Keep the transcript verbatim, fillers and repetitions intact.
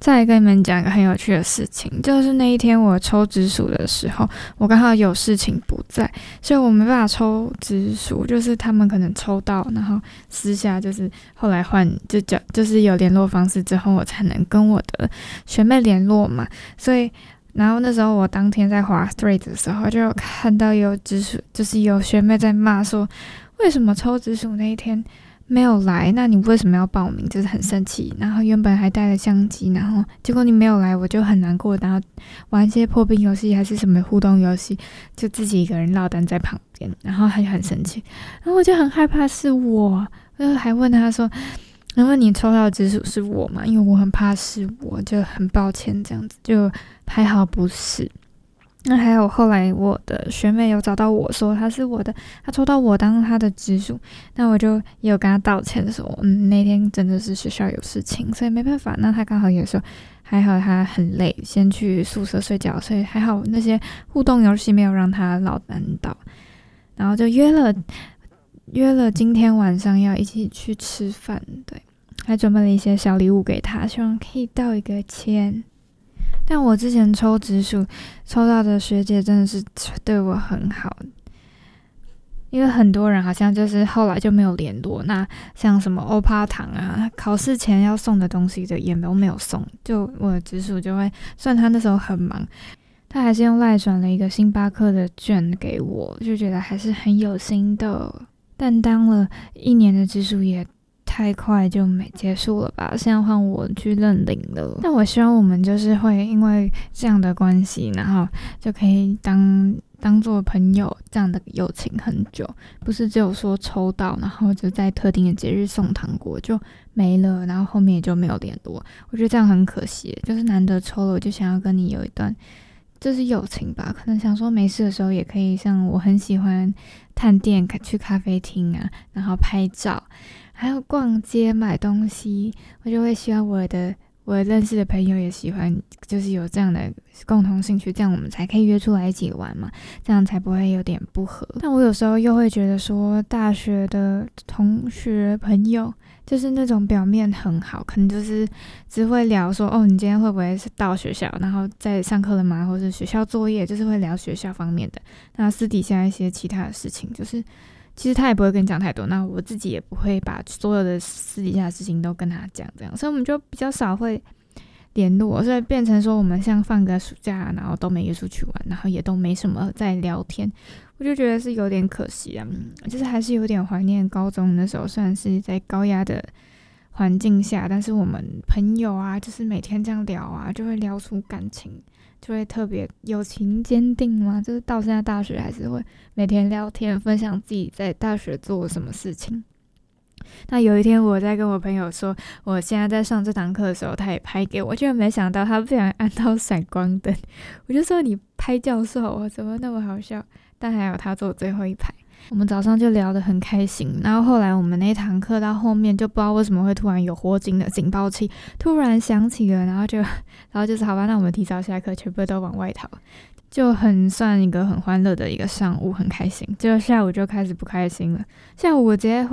再来跟你们讲一个很有趣的事情，就是那一天我抽直属的时候，我刚好有事情不在，所以我没办法抽直属，就是他们可能抽到，然后私下就是后来换就叫就是有联络方式之后，我才能跟我的学妹联络嘛，所以然后那时候我当天在滑 Threads 的时候，就有看到有直属，就是有学妹在骂说，为什么抽直属那一天没有来，那你为什么要报名，就是很生气，然后原本还带了相机，然后结果你没有来，我就很难过，然后玩一些破冰游戏还是什么互动游戏，就自己一个人落单在旁边，然后他就很生气，然后我就很害怕是我，我还问他说因为你抽到的直属是我嘛，因为我很怕是我，就很抱歉这样子，就还好不是。那还有后来我的学妹有找到我说她是我的，她抽到我当她的直属，那我就也有跟她道歉说，嗯，那天真的是学校有事情，所以没办法。那她刚好也说还好她很累，先去宿舍睡觉，所以还好那些互动游戏没有让她落单到，然后就约了约了今天晚上要一起去吃饭，对，还准备了一些小礼物给她，希望可以道一个歉。但我之前抽直属抽到的学姐真的是对我很好，因为很多人好像就是后来就没有联络，那像什么欧趴糖啊，考试前要送的东西的也都没有送，就我的直属就会，虽然他那时候很忙，他还是用赖转了一个星巴克的券给我，就觉得还是很有心的。但当了一年的直属也太快就没结束了吧，现在换我去认领了。但我希望我们就是会因为这样的关系，然后就可以当当做朋友，这样的友情很久，不是只有说抽到然后就在特定的节日送糖果就没了，然后后面也就没有联络。我觉得这样很可惜，就是难得抽了，我就想要跟你有一段就是友情吧，可能想说没事的时候也可以，像我很喜欢探店去咖啡厅啊，然后拍照，还有逛街买东西，我就会希望我的我认识的朋友也喜欢，就是有这样的共同兴趣，这样我们才可以约出来一起玩嘛，这样才不会有点不合。但我有时候又会觉得说，大学的同学朋友就是那种表面很好，可能就是只会聊说，哦，你今天会不会是到学校，然后在上课了吗，或是学校作业，就是会聊学校方面的。那私底下一些其他的事情，就是其实他也不会跟你讲太多，那我自己也不会把所有的私底下的事情都跟他讲，这样，所以我们就比较少会联络，所以变成说我们像放个暑假，然后都没约出去玩，然后也都没什么在聊天，我就觉得是有点可惜啊，就是还是有点怀念高中的时候，虽然是在高压的环境下，但是我们朋友啊，就是每天这样聊啊，就会聊出感情，就会特别友情坚定嘛，就是到现在大学还是会每天聊天，分享自己在大学做什么事情。那有一天我在跟我朋友说我现在在上这堂课的时候，他也拍给我，居然没想到他不小心按到闪光灯，我就说你拍教授怎么那么好笑，但还有他坐最后一排。我们早上就聊得很开心，然后后来我们那堂课到后面就不知道为什么会突然有火警的警报器突然响起了，然后就然后就是好吧，那我们提早下课，全部都往外逃，就很算一个很欢乐的一个上午，很开心。结果下午就开始不开心了，下午我直接